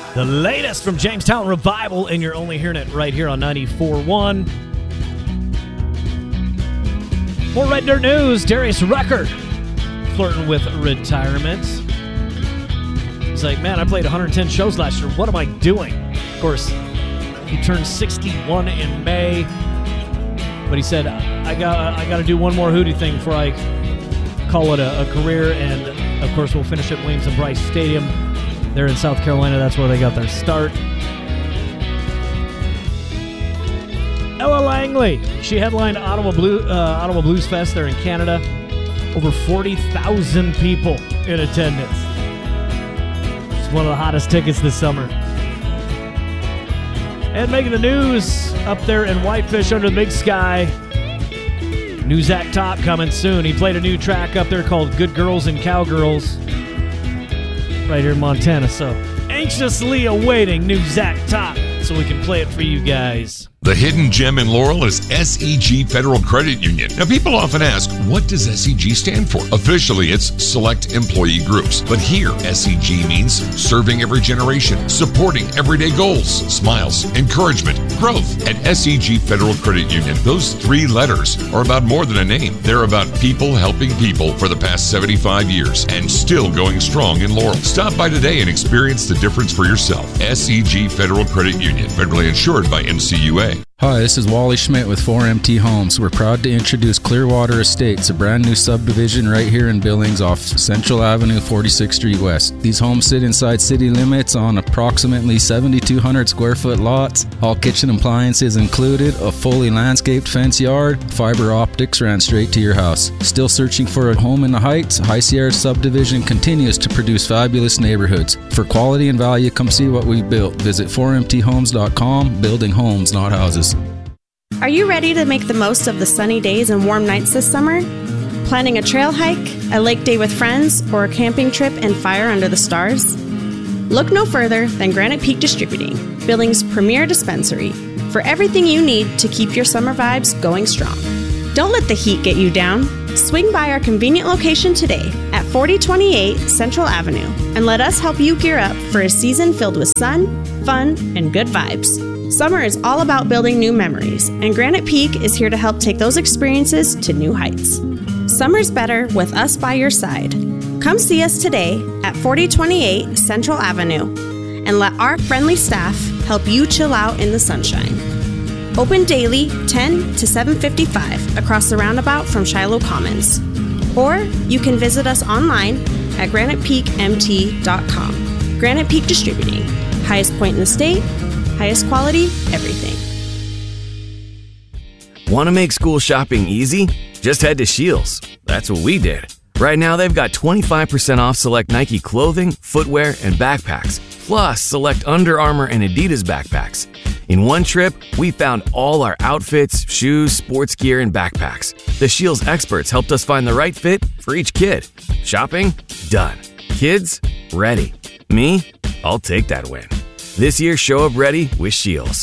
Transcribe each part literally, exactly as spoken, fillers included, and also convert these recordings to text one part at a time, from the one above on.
The latest from Jamestown Revival, and you're only hearing it right here on ninety-four point one. More Red Dirt News. Darius Rucker flirting with retirement. He's like, man, I played one hundred ten shows last year. What am I doing? Of course, he turned sixty-one in May. But he said, I got I got to do one more Hootie thing before I call it a, a career. And, of course, we'll finish at Williams and Bryce Stadium. They're in South Carolina. That's where they got their start. Ella Langley. She headlined Ottawa, Blue, uh, Ottawa Blues Fest there in Canada. Over forty thousand people in attendance. It's one of the hottest tickets this summer. And making the news up there in Whitefish under the big sky. New Zach Top coming soon. He played a new track up there called Good Girls and Cowgirls. Right here in Montana, so anxiously awaiting new Zach Top so we can play it for you guys. The hidden gem in Laurel is S E G Federal Credit Union. Now, people often ask, what does S E G stand for? Officially, it's Select Employee Groups. But here, S E G means serving every generation, supporting everyday goals, smiles, encouragement, growth. At S E G Federal Credit Union, those three letters are about more than a name. They're about people helping people for the past seventy-five years and still going strong in Laurel. Stop by today and experience the difference for yourself. S E G Federal Credit Union, federally insured by N C U A. Hi, this is Wally Schmidt with four M T Homes. We're proud to introduce Clearwater Estates, a brand new subdivision right here in Billings off Central Avenue, forty-sixth Street West. These homes sit inside city limits on approximately seventy-two hundred square foot lots. All kitchen appliances included, a fully landscaped fence yard, fiber optics ran straight to your house. Still searching for a home in the Heights? High Sierra Subdivision continues to produce fabulous neighborhoods. For quality and value, come see what we've built. Visit four M T homes dot com, building homes, not houses. Are you ready to make the most of the sunny days and warm nights this summer? Planning a trail hike, a lake day with friends, or a camping trip and fire under the stars? Look no further than Granite Peak Distributing, Billings' premier dispensary, for everything you need to keep your summer vibes going strong. Don't let the heat get you down. Swing by our convenient location today at forty twenty-eight Central Avenue and let us help you gear up for a season filled with sun, fun, and good vibes. Summer is all about building new memories, and Granite Peak is here to help take those experiences to new heights. Summer's better with us by your side. Come see us today at forty twenty-eight Central Avenue and let our friendly staff help you chill out in the sunshine. Open daily ten to seven fifty-five across the roundabout from Shiloh Commons. Or you can visit us online at granite peak m t dot com. Granite Peak Distributing. Highest point in the state, highest quality, everything. Want to make school shopping easy? Just head to Scheels. That's what we did. Right now, they've got twenty-five percent off select Nike clothing, footwear, and backpacks, plus select Under Armour and Adidas backpacks. In one trip, we found all our outfits, shoes, sports gear, and backpacks. The Scheels experts helped us find the right fit for each kid. Shopping? Done. Kids? Ready. Me? I'll take that win. This year, show up ready with Scheels.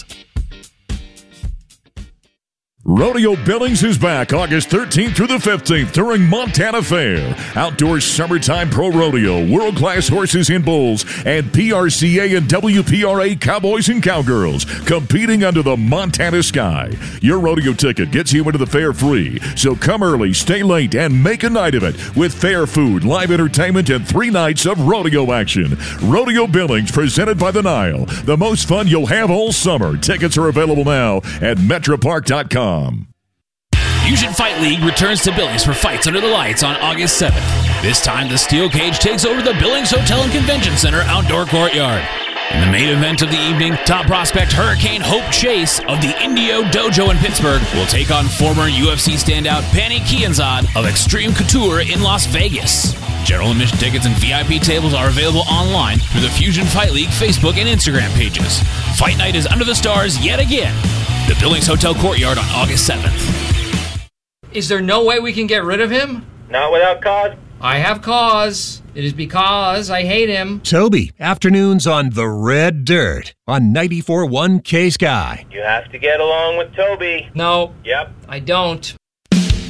Rodeo Billings is back August thirteenth through the fifteenth during Montana Fair. Outdoor summertime pro rodeo, world-class horses and bulls, and P R C A and W P R A cowboys and cowgirls competing under the Montana sky. Your rodeo ticket gets you into the fair free, so come early, stay late, and make a night of it with fair food, live entertainment, and three nights of rodeo action. Rodeo Billings presented by the Nile. The most fun you'll have all summer. Tickets are available now at metropark dot com. Fusion Fight League returns to Billings for fights under the lights on August seventh. This time, the Steel Cage takes over the Billings Hotel and Convention Center outdoor courtyard. In the main event of the evening, top prospect Hurricane Hope Chase of the Indio Dojo in Pittsburgh will take on former U F C standout Pannie Kianzad of Extreme Couture in Las Vegas. General admission tickets and V I P tables are available online through the Fusion Fight League Facebook and Instagram pages. Fight night is under the stars yet again. The Billings Hotel Courtyard on August seventh. Is there no way we can get rid of him? Not without cause. I have cause. It is because I hate him. Toby, afternoons on The Red Dirt on ninety-four point one K-Sky. You have to get along with Toby. No. Yep. I don't.